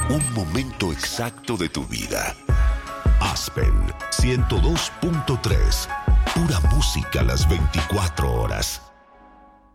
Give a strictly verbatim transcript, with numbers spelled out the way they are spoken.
Un momento exacto de tu vida. Aspen ciento dos punto tres. Pura música las veinticuatro horas.